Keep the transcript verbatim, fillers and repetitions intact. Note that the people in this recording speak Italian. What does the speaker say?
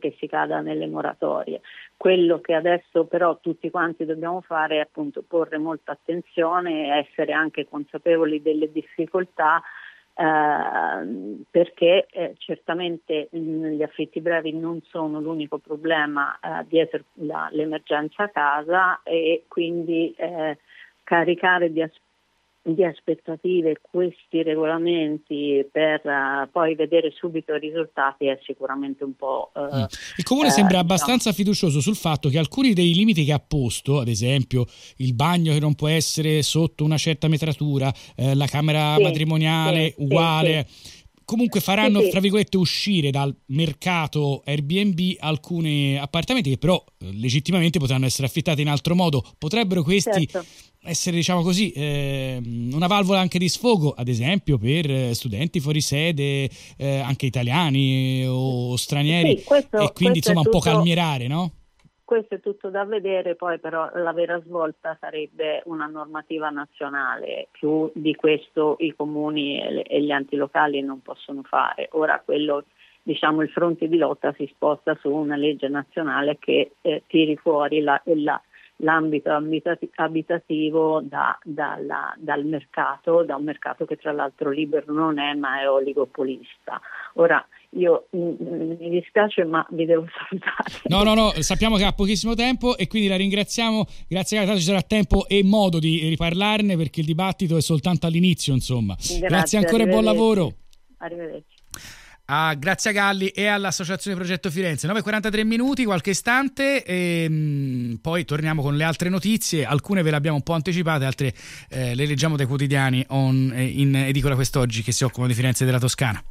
che si cada nelle moratorie. Quello che adesso però tutti quanti dobbiamo fare è appunto porre molta attenzione e essere anche consapevoli delle difficoltà, eh, perché eh, certamente mh, gli affitti brevi non sono l'unico problema eh, dietro la, l'emergenza casa, e quindi eh, caricare di aspetti di aspettative questi regolamenti per uh, poi vedere subito i risultati è sicuramente un po'... Uh, mm. Il Comune uh, sembra diciamo. abbastanza fiducioso sul fatto che alcuni dei limiti che ha posto, ad esempio il bagno che non può essere sotto una certa metratura, eh, la camera sì, matrimoniale sì, uguale... sì, sì. Comunque faranno, sì, sì. fra virgolette, uscire dal mercato Airbnb alcuni appartamenti che però eh, legittimamente potranno essere affittati in altro modo. Potrebbero questi Certo. essere, diciamo così, eh, una valvola anche di sfogo, ad esempio per studenti fuori sede, eh, anche italiani o stranieri, Sì, questo, e quindi questo insomma un tutto... po' calmierare, no? Questo è tutto da vedere, poi però la vera svolta sarebbe una normativa nazionale, più di questo i comuni e, le, e gli enti locali non possono fare. Ora quello, diciamo, il fronte di lotta si sposta su una legge nazionale che eh, tiri fuori la, la, l'ambito abitativo da, dalla, dal mercato, da un mercato che tra l'altro libero non è, ma è oligopolista. Ora io mh, mi dispiace, ma vi devo salutare. No, no, no, sappiamo che ha pochissimo tempo e quindi la ringraziamo. Grazie a tanto, ci sarà tempo e modo di riparlarne perché il dibattito è soltanto all'inizio, insomma. Grazie, grazie ancora e buon lavoro. Arrivederci. A Grazia Galli e all'Associazione Progetto Firenze. nove e quarantatré minuti, qualche istante, e mh, poi torniamo con le altre notizie. Alcune ve le abbiamo un po' anticipate, altre eh, le leggiamo dai quotidiani on, eh, in edicola quest'oggi che si occupano di Firenze e della Toscana.